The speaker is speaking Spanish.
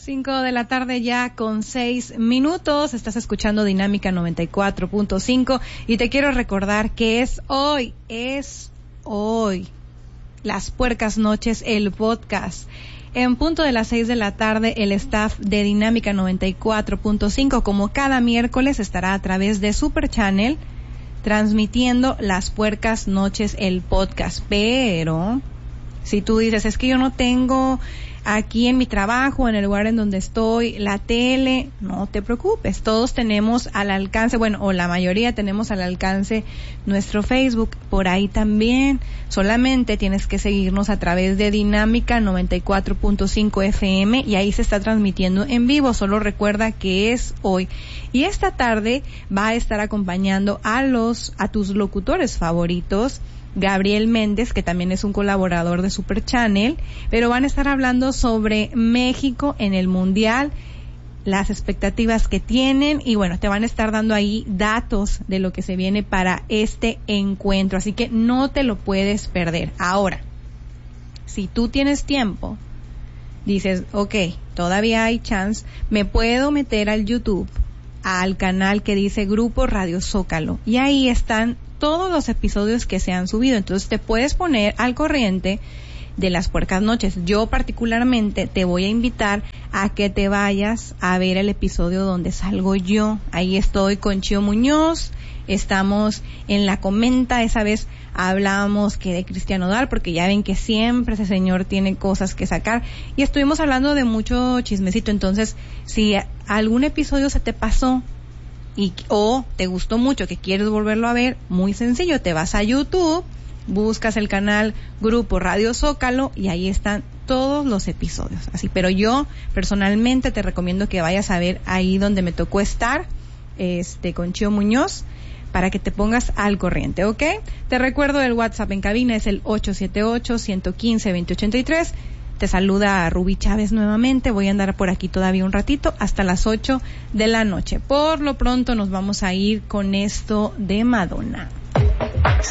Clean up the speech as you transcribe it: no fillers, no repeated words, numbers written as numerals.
5:00 ya con 6 minutos. Estás escuchando Dinámica 94.5 y te quiero recordar que es hoy. Las Puercas Noches, el podcast. En punto de las 6:00, el staff de Dinámica 94.5, como cada miércoles, estará a través de Super Channel transmitiendo Las Puercas Noches, el podcast. Pero si tú dices, es que yo no tengo aquí en mi trabajo, en el lugar en donde estoy, la tele, no te preocupes, todos tenemos al alcance, o la mayoría tenemos al alcance nuestro Facebook, por ahí también, solamente tienes que seguirnos a través de Dinámica 94.5 FM y ahí se está transmitiendo en vivo, solo recuerda que es hoy. Y esta tarde va a estar acompañando a tus locutores favoritos, Gabriel Méndez, que también es un colaborador de Super Channel, pero van a estar hablando sobre México en el Mundial, las expectativas que tienen y te van a estar dando ahí datos de lo que se viene para este encuentro, así que no te lo puedes perder. Ahora, si tú tienes tiempo, dices, todavía hay chance, me puedo meter al YouTube, al canal que dice Grupo Radio Zócalo, y ahí están todos los episodios que se han subido, entonces te puedes poner al corriente de Las Puercas Noches. Yo particularmente te voy a invitar a que te vayas a ver el episodio donde salgo yo. Ahí estoy con Chio Muñoz, estamos en la comenta, esa vez hablábamos que de Cristian Nodal, porque ya ven que siempre ese señor tiene cosas que sacar, y estuvimos hablando de mucho chismecito. Entonces, si algún episodio se te pasó o te gustó mucho, que quieres volverlo a ver, muy sencillo, te vas a YouTube, buscas el canal Grupo Radio Zócalo y ahí están todos los episodios. Así, pero yo personalmente te recomiendo que vayas a ver ahí donde me tocó estar, con Chio Muñoz, para que te pongas al corriente, ¿ok? Te recuerdo el WhatsApp en cabina, es el 878-115-2083. Te saluda Rubí Chávez nuevamente. Voy a andar por aquí todavía un ratito hasta las 8:00 p.m. Por lo pronto nos vamos a ir con esto de Madonna.